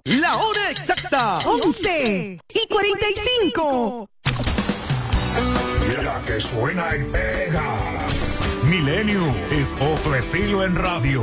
La hora exacta, 11:45. La que suena y pega. Milenio es otro estilo en radio.